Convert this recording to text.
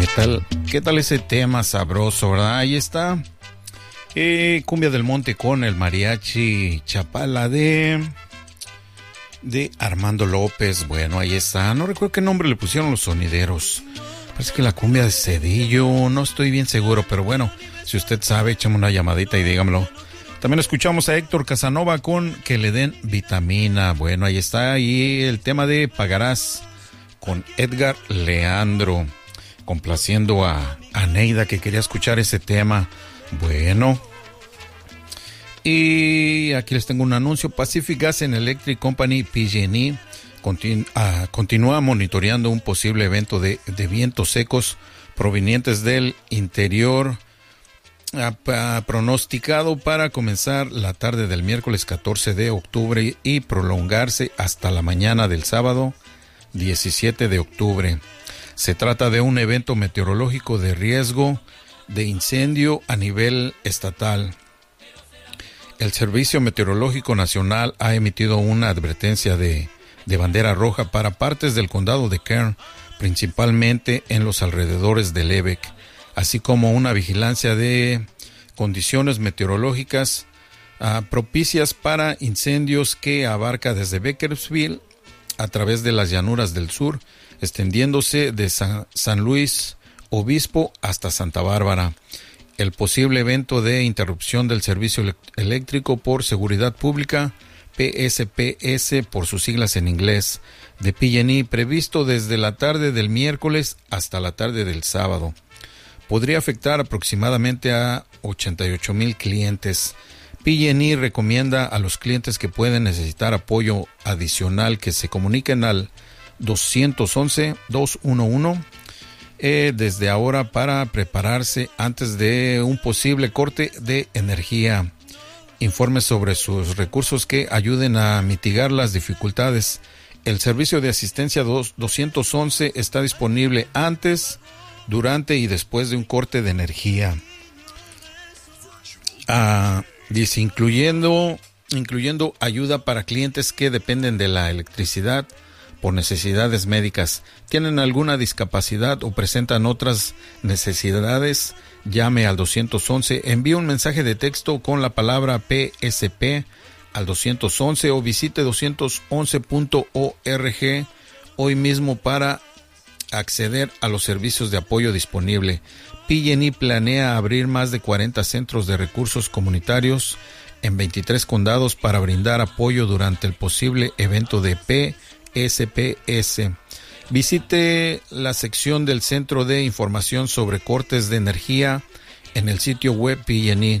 ¿Qué tal ese tema sabroso, verdad? Ahí está. Cumbia del Monte con el mariachi Chapala de Armando López. Bueno, ahí está. No recuerdo qué nombre le pusieron los sonideros. Parece que la cumbia de Cedillo. No estoy bien seguro, pero bueno, si usted sabe, échame una llamadita y dígamelo. También escuchamos a Héctor Casanova con Que le den vitamina. Bueno, ahí está. Y el tema de Pagarás con Edgar Leandro, complaciendo a Neida, que quería escuchar ese tema. Bueno, y aquí les tengo un anuncio. Pacific Gas and Electric Company, PG&E, continúa monitoreando un posible evento de vientos secos provenientes del interior, pronosticado para comenzar la tarde del miércoles 14 de octubre y prolongarse hasta la mañana del sábado 17 de octubre. Se trata de un evento meteorológico de riesgo de incendio a nivel estatal. El Servicio Meteorológico Nacional ha emitido una advertencia de bandera roja para partes del condado de Kern, principalmente en los alrededores de Lebec, así como una vigilancia de condiciones meteorológicas propicias para incendios que abarca desde Bakersfield a través de las llanuras del sur, extendiéndose de San Luis Obispo hasta Santa Bárbara. El posible evento de interrupción del servicio eléctrico por seguridad pública, PSPS por sus siglas en inglés, de PG&E, previsto desde la tarde del miércoles hasta la tarde del sábado, podría afectar aproximadamente a 88,000 clientes. PG&E recomienda a los clientes que pueden necesitar apoyo adicional que se comuniquen al 211-211 desde ahora para prepararse antes de un posible corte de energía. Informes sobre sus recursos que ayuden a mitigar las dificultades. El servicio de asistencia 211 está disponible antes, durante y después de un corte de energía. Dice, incluyendo ayuda para clientes que dependen de la electricidad por necesidades médicas, tienen alguna discapacidad o presentan otras necesidades. Llame al 211, envíe un mensaje de texto con la palabra PSP al 211 o visite 211.org hoy mismo para acceder a los servicios de apoyo disponible. PG&E planea abrir más de 40 centros de recursos comunitarios en 23 condados para brindar apoyo durante el posible evento de PSPS. Visite la sección del Centro de Información sobre Cortes de Energía en el sitio web PG&E.